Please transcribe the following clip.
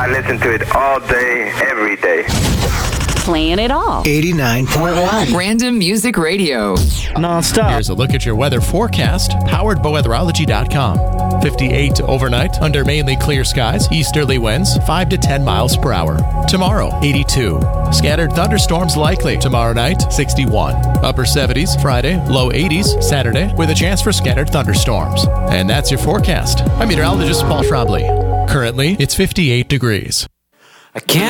I listen to it all day, every day. Playing it all. 89.1. Random Music Radio. Non-stop. Here's a look at your weather forecast, powered by weatherology.com. 58 overnight, under mainly clear skies, easterly winds, 5 to 10 miles per hour. Tomorrow, 82. Scattered thunderstorms likely. Tomorrow night, 61. Upper 70s, Friday, low 80s, Saturday, with a chance for scattered thunderstorms. And that's your forecast. I'm meteorologist Paul Schrabley. Currently, it's 58 degrees. I can't